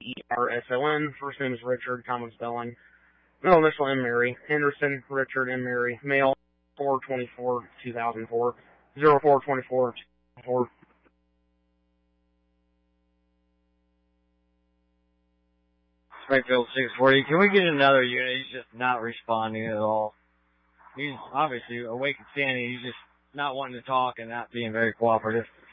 Person, first name is Richard, common spelling. Middle initial M. Mary. Henderson, Richard M. Mary. Male, 4/24/2004. 04/24/2004. Springfield 640. Can we get another unit? He's just not responding at all. He's obviously awake and standing. He's just not wanting to talk and not being very cooperative.